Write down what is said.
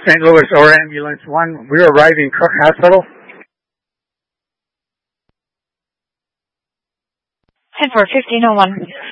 St. Louis OR Ambulance 1. We're arriving Cook Hospital. 10-4, 1501.